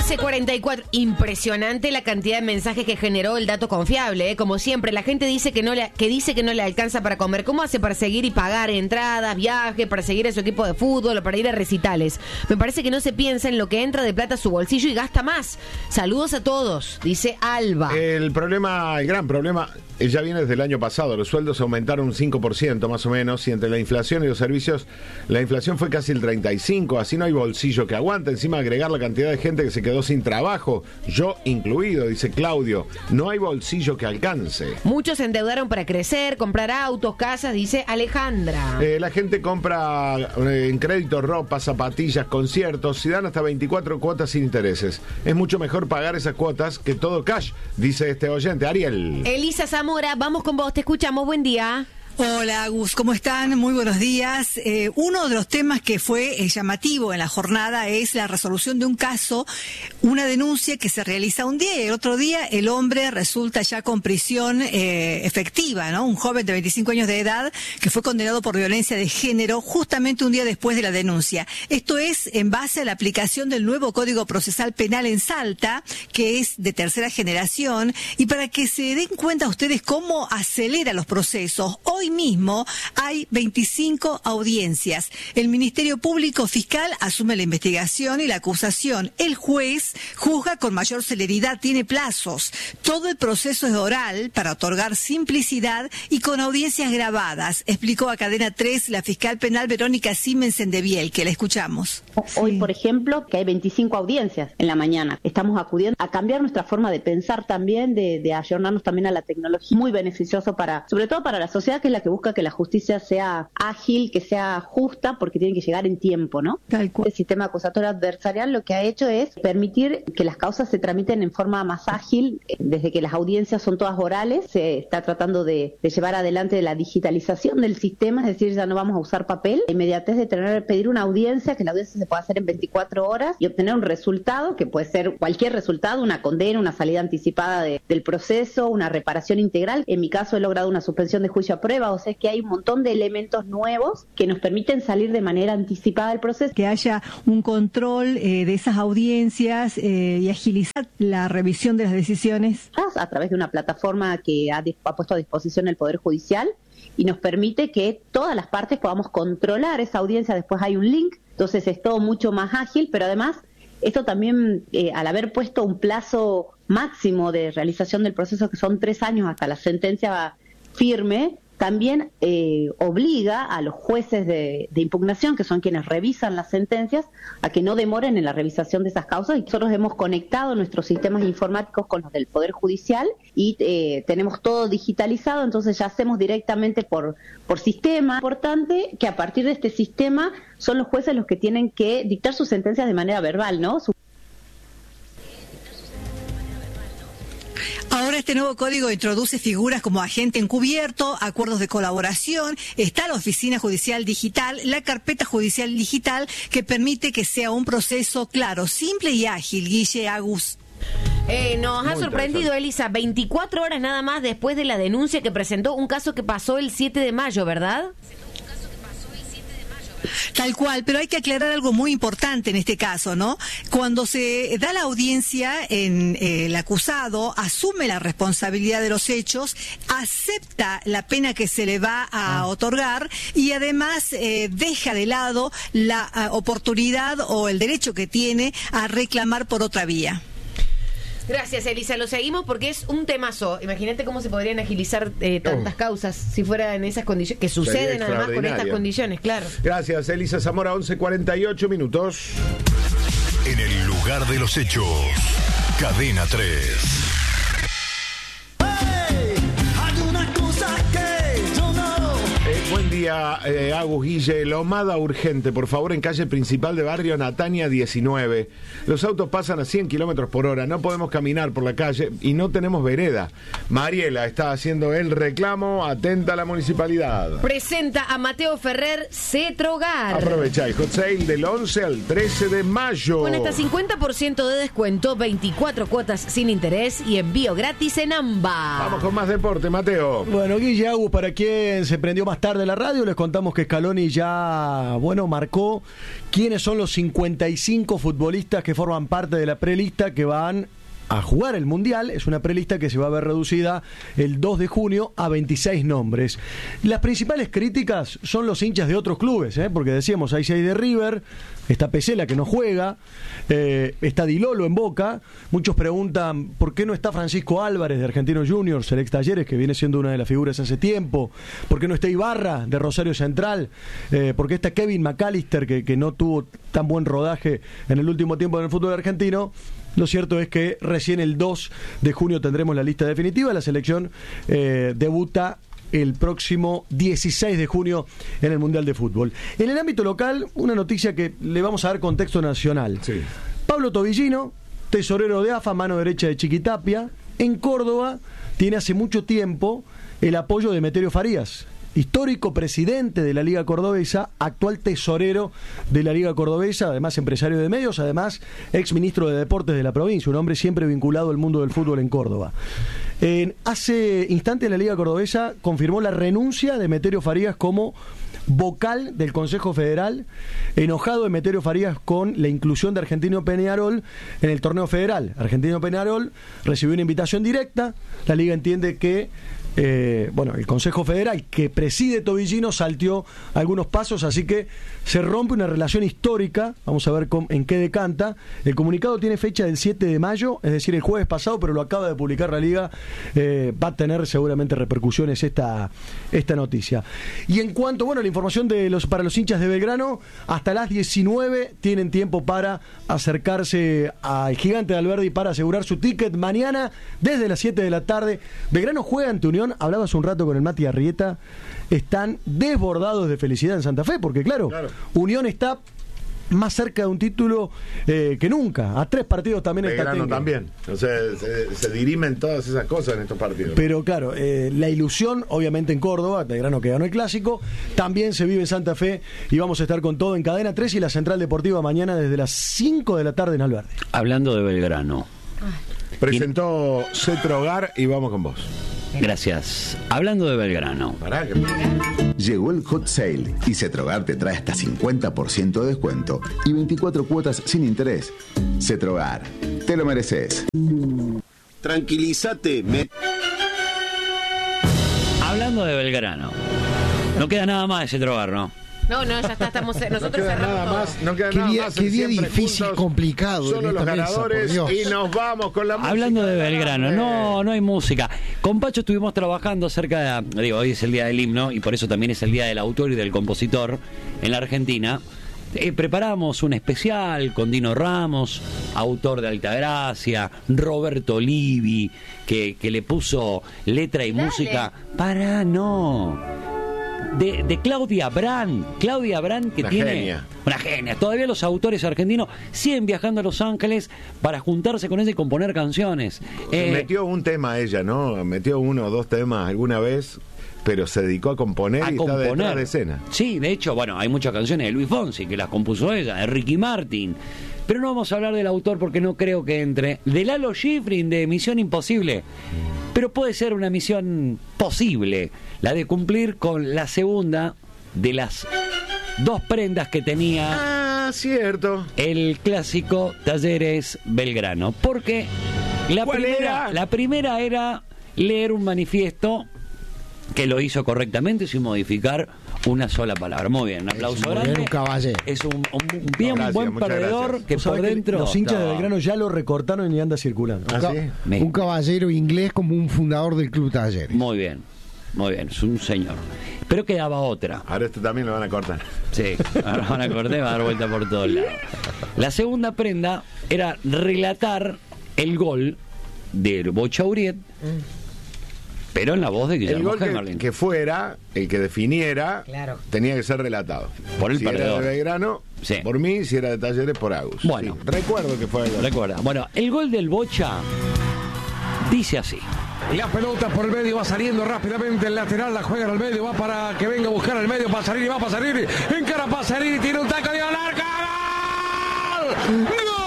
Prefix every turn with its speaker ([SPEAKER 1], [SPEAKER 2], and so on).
[SPEAKER 1] 11:44. Impresionante la cantidad de mensajes que generó el dato confiable, ¿eh? Como siempre, la gente dice que dice que no le alcanza para comer. ¿Cómo hace para seguir y pagar entradas, viajes, para seguir a su equipo de fútbol o para ir a recitales? Me parece que no se piensa en lo que entra de plata a su bolsillo y gasta más. Saludos a todos, dice Alba.
[SPEAKER 2] El gran problema, ya viene desde el año pasado. Los sueldos aumentaron un 5% más o menos, y entre la inflación y los servicios, la inflación fue casi el 35%. Así no hay bolsillo que aguante. Encima agregar la cantidad de gente que se quedó sin trabajo, yo incluido, dice Claudio. No hay bolsillo que alcance.
[SPEAKER 1] Muchos se endeudaron para crecer, comprar autos, casas, dice Alejandra.
[SPEAKER 2] La gente compra en crédito ropa, zapatillas, conciertos, y dan hasta 24 cuotas sin intereses. Es mucho mejor pagar esas cuotas que todo cash, dice este oyente. Ariel.
[SPEAKER 1] Elisa Zamora, vamos con vos, te escuchamos, buen día.
[SPEAKER 3] Hola, Agus, ¿cómo están? Muy buenos días. Uno de los temas que fue llamativo en la jornada es la resolución de un caso, una denuncia que se realiza un día y el otro día el hombre resulta ya con prisión efectiva, ¿no? Un joven de 25 años de edad que fue condenado por violencia de género justamente un día después de la denuncia. Esto es en base a la aplicación del nuevo Código Procesal Penal en Salta, que es de tercera generación, y para que se den cuenta ustedes cómo acelera los procesos. Hoy mismo hay 25 audiencias. El Ministerio Público Fiscal asume la investigación y la acusación. El juez juzga con mayor celeridad, tiene plazos. Todo el proceso es oral para otorgar simplicidad y con audiencias grabadas, explicó a Cadena 3 la fiscal penal Verónica Siemens en Debiel, que la escuchamos.
[SPEAKER 4] Hoy, por ejemplo, que hay 25 audiencias en la mañana. Estamos acudiendo a cambiar nuestra forma de pensar también, de ayornarnos también a la tecnología. Muy beneficioso sobre todo para la sociedad, que es la que busca que la justicia sea ágil, que sea justa, porque tiene que llegar en tiempo, ¿no? El sistema acusatorio adversarial lo que ha hecho es permitir que las causas se tramiten en forma más ágil. Desde que las audiencias son todas orales, se está tratando de llevar adelante la digitalización del sistema, es decir, ya no vamos a usar papel. La inmediatez de pedir una audiencia, que la audiencia se pueda hacer en 24 horas y obtener un resultado, que puede ser cualquier resultado, una condena, una salida anticipada del proceso, una reparación integral. En mi caso he logrado una suspensión de juicio a prueba. O sea, que hay un montón de elementos nuevos que nos permiten salir de manera anticipada del proceso.
[SPEAKER 3] Que haya un control de esas audiencias y agilizar la revisión de las decisiones.
[SPEAKER 4] A través de una plataforma que ha puesto a disposición el Poder Judicial y nos permite que todas las partes podamos controlar esa audiencia. Después hay un link, entonces es todo mucho más ágil, pero además esto también, al haber puesto un plazo máximo de realización del proceso, que son 3 años hasta la sentencia firme, también obliga a los jueces de impugnación, que son quienes revisan las sentencias, a que no demoren en la revisación de esas causas. Y nosotros hemos conectado nuestros sistemas informáticos con los del Poder Judicial y tenemos todo digitalizado, entonces ya hacemos directamente por sistema. Importante que a partir de este sistema son los jueces los que tienen que dictar sus sentencias de manera verbal, ¿no?
[SPEAKER 3] Ahora este nuevo código introduce figuras como agente encubierto, acuerdos de colaboración, está la oficina judicial digital, la carpeta judicial digital, que permite que sea un proceso claro, simple y ágil. Guille, Agus.
[SPEAKER 1] Nos ha sorprendido, Elisa, 24 horas nada más después de la denuncia que presentó, un caso que pasó el 7 de mayo, ¿verdad?
[SPEAKER 3] Tal cual, pero hay que aclarar algo muy importante en este caso, ¿no? Cuando se da la audiencia, el acusado asume la responsabilidad de los hechos, acepta la pena que se le va a otorgar y además deja de lado la oportunidad o el derecho que tiene a reclamar por otra vía.
[SPEAKER 1] Gracias, Elisa. Lo seguimos porque es un temazo. Imagínate cómo se podrían agilizar tantas causas si fuera en esas condiciones, que suceden además con estas condiciones, claro.
[SPEAKER 2] Gracias, Elisa Zamora, 11:48.
[SPEAKER 5] En el lugar de los hechos, Cadena 3.
[SPEAKER 2] Buen día, Agus, Guille. Lomada urgente, por favor, en calle principal de barrio Natania 19. Los autos pasan a 100 kilómetros por hora, no podemos caminar por la calle y no tenemos vereda. Mariela está haciendo el reclamo, atenta a la municipalidad.
[SPEAKER 1] Presenta a Mateo Ferrer Cetrogar.
[SPEAKER 2] Aprovecha el hot sale del 11 al 13 de mayo.
[SPEAKER 1] Con hasta 50% de descuento, 24 cuotas sin interés y envío gratis en AMBA.
[SPEAKER 2] Vamos con más deporte, Mateo.
[SPEAKER 6] Bueno, Guille, Agus, para quien se prendió más tarde la radio, radio les contamos que Scaloni ya, marcó quiénes son los 55 futbolistas que forman parte de la prelista que van a jugar el Mundial. Es una prelista que se va a ver reducida el 2 de junio a 26 nombres. Las principales críticas son los hinchas de otros clubes, porque decíamos, hay 6 de River, está Pesela que no juega, está Di Lolo en Boca. Muchos preguntan por qué no está Francisco Álvarez de Argentinos Juniors, el ex Talleres, que viene siendo una de las figuras hace tiempo, por qué no está Ibarra de Rosario Central, por qué está Kevin McAllister que no tuvo tan buen rodaje en el último tiempo en el fútbol argentino. Lo cierto es que recién el 2 de junio tendremos la lista definitiva. La selección debuta el próximo 16 de junio en el Mundial de Fútbol. En el ámbito local, una noticia que le vamos a dar contexto nacional.
[SPEAKER 2] Sí.
[SPEAKER 6] Pablo Tobillino, tesorero de AFA, mano derecha de Chiquitapia, en Córdoba tiene hace mucho tiempo el apoyo de Emeterio Farías, histórico presidente de la Liga Cordobesa, actual tesorero de la Liga Cordobesa, además empresario de medios, además ex ministro de Deportes de la provincia, un hombre siempre vinculado al mundo del fútbol en Córdoba. Hace instantes la Liga Cordobesa confirmó la renuncia de Emeterio Farías como vocal del Consejo Federal, enojado Emeterio Farías con la inclusión de Argentino Peñarol en el torneo federal. Argentino Peñarol recibió una invitación directa, la Liga entiende que el Consejo Federal que preside Tobillino salteó algunos pasos, así que se rompe una relación histórica. Vamos a ver en qué decanta. El comunicado tiene fecha del 7 de mayo, es decir, el jueves pasado, pero lo acaba de publicar la Liga. Va a tener seguramente repercusiones esta noticia. Y en cuanto, la información para los hinchas de Belgrano, hasta las 19 tienen tiempo para acercarse al Gigante de Alberdi para asegurar su ticket mañana desde las 7 de la tarde. Belgrano juega ante Unión. Hablaba hace un rato con el Mati Arrieta. Están desbordados de felicidad en Santa Fe, porque claro. Unión está más cerca de un título que nunca. A 3 partidos también está
[SPEAKER 2] Belgrano también. O sea, se dirimen todas esas cosas en estos partidos.
[SPEAKER 6] Pero claro, la ilusión, obviamente en Córdoba, Belgrano que ganó el clásico, también se vive en Santa Fe, y vamos a estar con todo en Cadena 3 y la Central Deportiva mañana desde las 5 de la tarde en Alberdi.
[SPEAKER 7] Hablando de Belgrano.
[SPEAKER 2] Presentó Cetrogar y vamos con vos.
[SPEAKER 7] Gracias. Hablando de Belgrano.
[SPEAKER 8] Llegó el Hot Sale y Cetrogar te trae hasta 50% de descuento y 24 cuotas sin interés. Cetrogar, te lo mereces.
[SPEAKER 9] Tranquilízate.
[SPEAKER 7] Hablando de Belgrano. No queda nada más de Cetrogar, ¿no?
[SPEAKER 1] No, ya está, estamos nosotros
[SPEAKER 2] no queda
[SPEAKER 1] cerramos
[SPEAKER 2] nada
[SPEAKER 1] todo.
[SPEAKER 2] Más, no queda nada más.
[SPEAKER 10] Qué día difícil, juntos, complicado.
[SPEAKER 2] Solo los ganadores y nos vamos con la música.
[SPEAKER 7] Hablando de Belgrano, no hay música. Con Pacho estuvimos trabajando acerca de, hoy es el día del himno y por eso también es el día del autor y del compositor en la Argentina. Preparamos un especial con Dino Ramos, autor de Altagracia, Roberto Olivi, que le puso letra y música para de Claudia Brand, que
[SPEAKER 2] una
[SPEAKER 7] tiene
[SPEAKER 2] genia.
[SPEAKER 7] Una genia. Todavía los autores argentinos siguen viajando a Los Ángeles para juntarse con ella y componer canciones.
[SPEAKER 2] Metió un tema ella, ¿no? Metió 1 o 2 temas alguna vez, pero se dedicó a componer está detrás de escena.
[SPEAKER 7] Sí, de hecho, hay muchas canciones de Luis Fonsi que las compuso ella, de Ricky Martin. Pero no vamos a hablar del autor porque no creo que entre. De Lalo Schifrin, de Misión Imposible. Pero puede ser una misión posible, la de cumplir con la segunda de las 2 prendas que tenía
[SPEAKER 2] cierto,
[SPEAKER 7] el clásico Talleres Belgrano. Porque la primera era leer un manifiesto que lo hizo correctamente sin modificar una sola palabra. Muy bien, un aplauso grande.
[SPEAKER 10] Un caballero.
[SPEAKER 7] Es un buen perdedor
[SPEAKER 2] gracias.
[SPEAKER 7] que por dentro.
[SPEAKER 6] Los hinchas de Belgrano ya lo recortaron y anda circulando.
[SPEAKER 10] Un caballero inglés como un fundador del Club Talleres.
[SPEAKER 7] Muy bien, es un señor. Pero quedaba otra.
[SPEAKER 2] Ahora este también lo van a cortar.
[SPEAKER 7] Sí, ahora lo van a cortar y va a dar vuelta por todos lados. La segunda prenda era relatar el gol de Bochauriet. Pero en la voz de Guillermo
[SPEAKER 2] El gol que fuera, el que definiera, tenía que ser relatado.
[SPEAKER 7] Por el perdedor.
[SPEAKER 2] Si era de Belgrano, por mí, si era de Talleres, por Agus.
[SPEAKER 7] Bueno.
[SPEAKER 2] Sí, recuerdo que fue el gol.
[SPEAKER 7] Recuerda. Bueno, el gol del Bocha dice así.
[SPEAKER 11] La pelota por el medio va saliendo rápidamente, el lateral la juega al medio, va para que venga a buscar al medio, va a salir, encara para salir, tiene un taco de arca. ¡Gol!